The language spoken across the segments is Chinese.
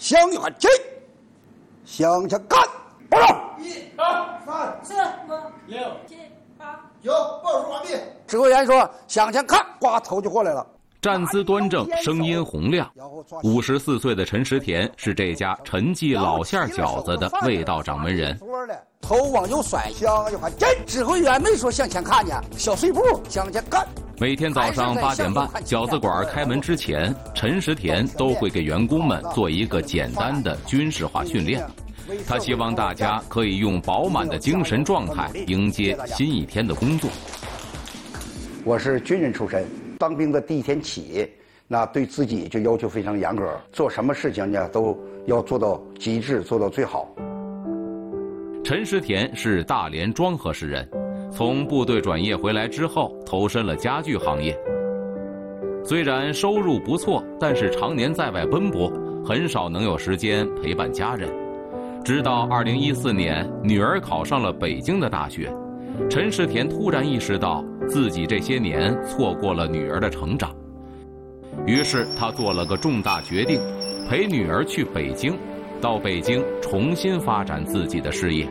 向前进，向前干，报告。 1、2、3、 4、5、6、7、8、 9，报数完毕。 指挥员说向前看，挂头就过来了。 站姿端正，声音洪亮。54岁的陈石田是这家陈记老馅饺子的味道掌门人。 头往右甩，向前进。指挥员没说向前看呢，小碎步向前干。 每天早上8点半，饺子馆开门之前，陈石田都会给员工们做一个简单的军事化训练。他希望大家可以用饱满的精神状态迎接新一天的工作。 我是军人出身，当兵的第一天起，那对自己就要求非常严格，做什么事情呢都要做到极致，做到最好。 陈石田是大连庄河市人，从部队转业回来之后，投身了家具行业。虽然收入不错，但是常年在外奔波，很少能有时间陪伴家人。直到2014年，女儿考上了北京的大学，陈石田突然意识到自己这些年错过了女儿的成长，于是他做了个重大决定，陪女儿去北京，到北京重新发展自己的事业。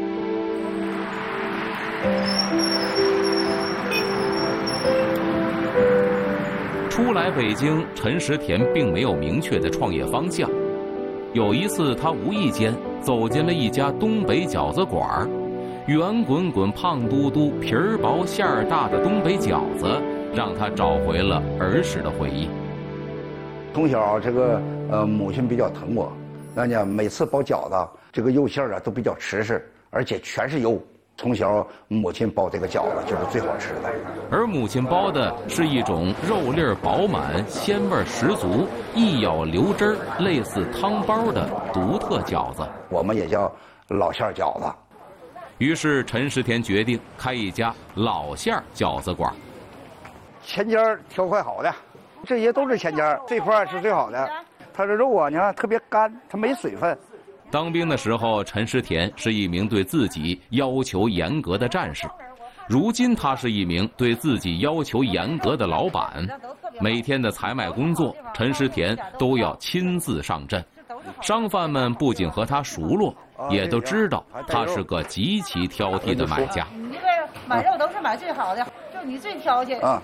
初来北京，陈石田并没有明确的创业方向。有一次，他无意间走进了一家东北饺子馆，圆滚滚、胖嘟嘟、皮儿薄馅儿大的东北饺子，让他找回了儿时的回忆。 从小这个母亲比较疼我，那呢每次包饺子，这个肉馅儿啊都比较瓷实，而且全是油。从小母亲包这个饺子就是最好吃的， 而母亲包的是一种肉粒饱满、鲜味十足、一咬流汁儿，类似汤包的独特饺子。 我们也叫老馅饺子。 于是陈石田决定开一家老馅饺子馆。 前尖挑块好的，这些都是前尖，这块是最好的。它这肉啊，你看特别干，它没水分。 当兵的时候，陈石田是一名对自己要求严格的战士。如今他是一名对自己要求严格的老板。每天的采买工作，陈石田都要亲自上阵。商贩们不仅和他熟络，也都知道他是个极其挑剔的买家。 你这个买肉都是买最好的，就你最挑剔啊。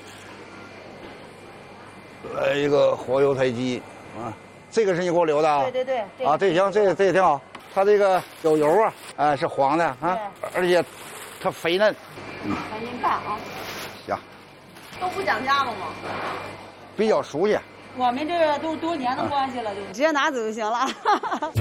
来一个黄油台鸡啊。这个是你给我留的啊？ 对对对。 啊，这行，这个挺好。它这个有油啊，是黄的啊，而且它肥嫩。 那您看啊。 行。 都不讲价了吗？ 比较熟悉。 我们这个都多年的关系了，就直接拿走就行了。